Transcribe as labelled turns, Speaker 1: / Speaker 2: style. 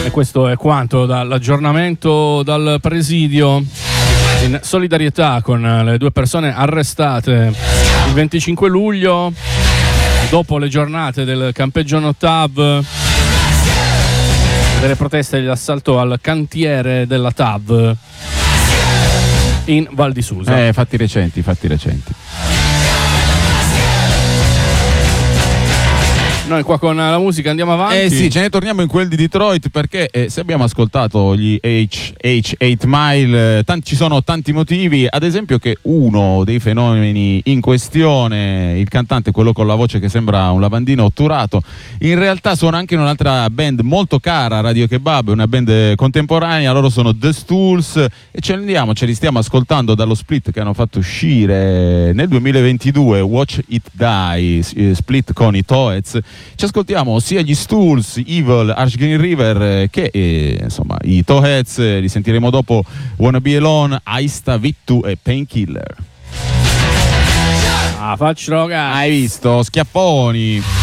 Speaker 1: E questo è quanto dall'aggiornamento dal presidio in solidarietà con le due persone arrestate il 25 luglio dopo le giornate del campeggio Notav, delle proteste e dell'assalto al cantiere della TAV in Val di Susa.
Speaker 2: Fatti recenti.
Speaker 1: Noi qua con la musica andiamo avanti.
Speaker 2: Sì, ce ne torniamo in quel di Detroit perché se abbiamo ascoltato gli H8 Mile, ci sono tanti motivi, ad esempio che uno dei fenomeni in questione, il cantante, quello con la voce che sembra un lavandino otturato, in realtà suona anche in un'altra band molto cara a Radio Kebab, una band contemporanea, loro sono The Stools e ce li stiamo ascoltando dallo split che hanno fatto uscire nel 2022, Watch It Die, split con i Toets. Ci ascoltiamo sia gli Stools, Evil, Arch Green River che insomma i Toheads, li sentiremo dopo Wanna Be Alone, Aista Vittu e Painkiller.
Speaker 1: Faccio,
Speaker 2: hai visto? Schiaffoni.